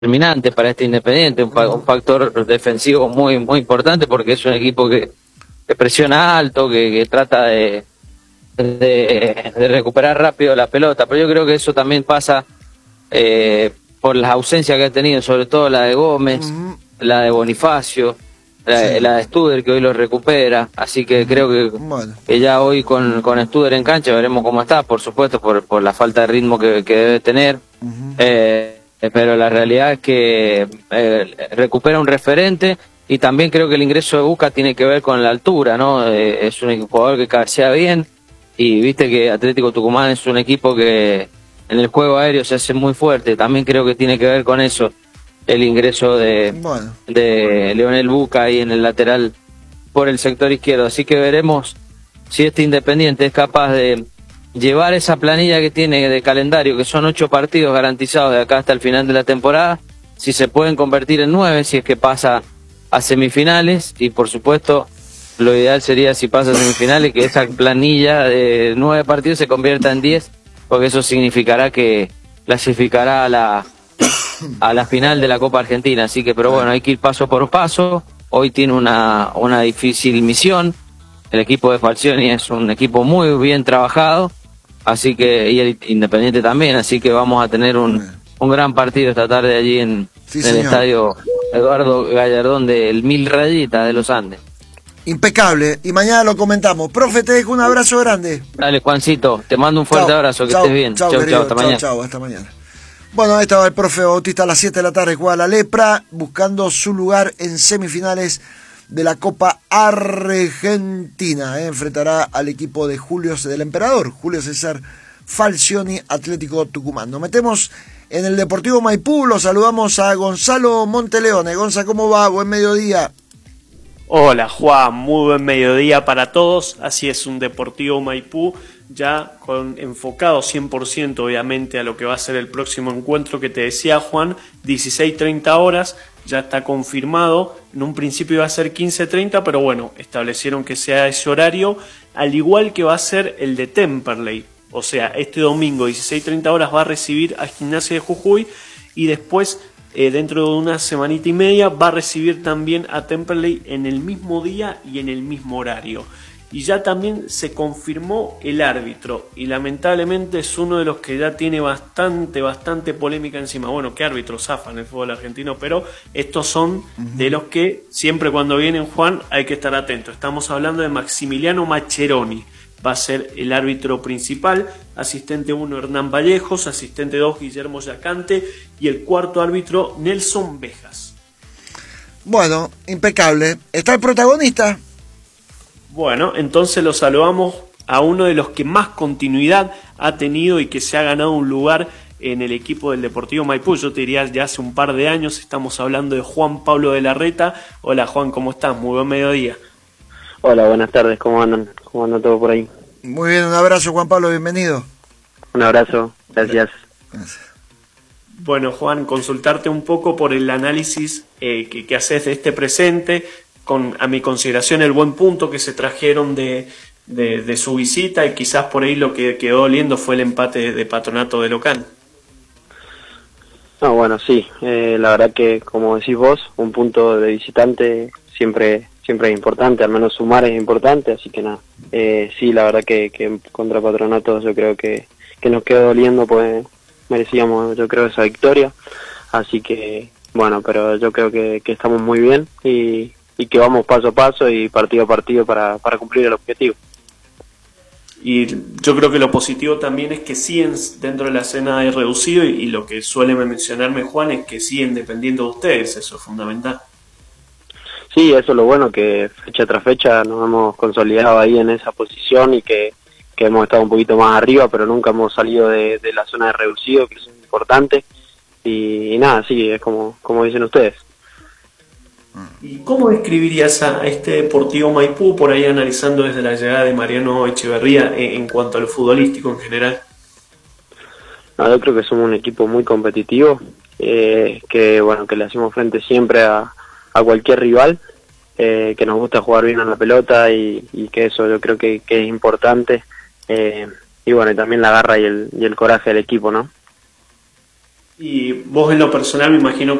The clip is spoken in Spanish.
determinante para este Independiente, un factor defensivo muy muy importante porque es un equipo que presiona alto, que trata de recuperar rápido la pelota, pero yo creo que eso también pasa por las ausencias que ha tenido, sobre todo la de Gómez, la de Bonifacio, la de Studer, que hoy lo recupera, así que creo que ya hoy con Studer en cancha veremos cómo está, por supuesto, por la falta de ritmo que debe tener, pero la realidad es que recupera un referente. Y también creo que el ingreso de Busca tiene que ver con la altura, ¿no? Es un jugador que cabecea bien, y viste que Atlético Tucumán es un equipo que en el juego aéreo se hace muy fuerte. También creo que tiene que ver con eso el ingreso de Leonel Busca ahí en el lateral por el sector izquierdo. Así que veremos si este Independiente es capaz de llevar esa planilla que tiene de calendario, que son 8 partidos garantizados de acá hasta el final de la temporada, si se pueden convertir en 9, si es que pasa a semifinales, y por supuesto lo ideal sería, si pasa a semifinales, que esa planilla de 9 partidos se convierta en 10, porque eso significará que clasificará a la final de la Copa Argentina. Así que, pero bueno, hay que ir paso por paso. Hoy tiene una difícil misión. El equipo de Falcioni es un equipo muy bien trabajado, así que, y el Independiente también, así que vamos a tener un gran partido esta tarde allí en el estadio Eduardo Gallardón del Mil Rayitas de los Andes. Impecable, y mañana lo comentamos. Profe, te dejo un abrazo grande. Dale, Juancito, te mando un fuerte abrazo, que estés bien. Chau, hasta mañana. Chau, hasta mañana. Bueno, ahí estaba el profe Bautista a las 7 de la tarde, juega la Lepra, buscando su lugar en semifinales de la Copa Argentina. Enfrentará al equipo de del Emperador, Julio César Falcioni, Atlético Tucumán. Nos metemos en el Deportivo Maipú, lo saludamos a Gonzalo Monteleone. Gonza, ¿cómo va? Buen mediodía. Hola Juan, muy buen mediodía para todos. Así es, un Deportivo Maipú ya enfocado 100% obviamente a lo que va a ser el próximo encuentro que te decía Juan, 16:30 horas, ya está confirmado. En un principio iba a ser 15:30, pero bueno, establecieron que sea ese horario, al igual que va a ser el de Temperley. O sea, este domingo 16:30 horas va a recibir a Gimnasia de Jujuy, y después dentro de una semanita y media va a recibir también a Temperley en el mismo día y en el mismo horario. Y ya también se confirmó el árbitro, y lamentablemente es uno de los que ya tiene bastante polémica encima. Bueno, qué árbitro zafa en el fútbol argentino, pero estos son de los que siempre cuando vienen, Juan, hay que estar atento. Estamos hablando de Maximiliano Maccheroni. Va a ser el árbitro principal, asistente 1 Hernán Vallejos, asistente 2 Guillermo Yacante, y el cuarto árbitro Nelson Bejas. Bueno, impecable. ¿Está el protagonista? Bueno, entonces lo saludamos a uno de los que más continuidad ha tenido y que se ha ganado un lugar en el equipo del Deportivo Maipú. Yo te diría ya hace un par de años. Estamos hablando de Juan Pablo de la Reta. Hola Juan, ¿cómo estás? Muy buen mediodía. Hola, buenas tardes, ¿cómo andan? ¿Cómo anda todo por ahí? Muy bien, un abrazo Juan Pablo, bienvenido. Un abrazo, gracias. Bueno Juan, consultarte un poco por el análisis que haces de este presente, con a mi consideración el buen punto que se trajeron de su visita, y quizás por ahí lo que quedó oliendo fue el empate de Patronato de local. No, bueno, sí, la verdad que como decís vos, un punto de visitante siempre es importante, al menos sumar es importante, así que nada, sí, la verdad que contra Patronato yo creo que nos quedó doliendo, pues merecíamos, yo creo, esa victoria, así que bueno, pero yo creo que estamos muy bien y que vamos paso a paso y partido a partido para cumplir el objetivo. Y yo creo que lo positivo también es que siguen dentro de la escena de reducido, y lo que suele mencionarme Juan es que siguen dependiendo de ustedes, eso es fundamental. Sí, eso es lo bueno, que fecha tras fecha nos hemos consolidado ahí en esa posición y que hemos estado un poquito más arriba, pero nunca hemos salido de la zona de reducido, que es importante, y nada, sí, es como dicen ustedes. ¿Y cómo describirías a este Deportivo Maipú, por ahí analizando desde la llegada de Mariano Echeverría, en cuanto a lo futbolístico en general? No, yo creo que somos un equipo muy competitivo, que bueno, que le hacemos frente siempre a cualquier rival, que nos gusta jugar bien a la pelota y que eso yo creo que es importante, y bueno, y también la garra y el coraje del equipo, ¿no? Y vos en lo personal me imagino